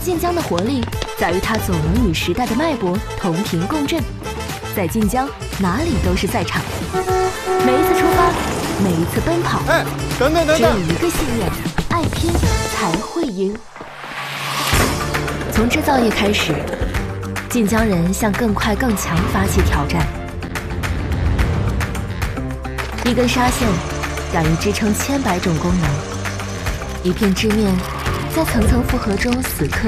晋江的活力在于它总能与时代的脉搏同频共振。在晋江，哪里都是赛场。每一次出发，每一次奔跑， 等等， 只有一个信念：爱拼才会赢。从制造业开始，晋江人向更快更强发起挑战。一根纱线敢于支撑千百种功能，一片织面在层层复合中死磕。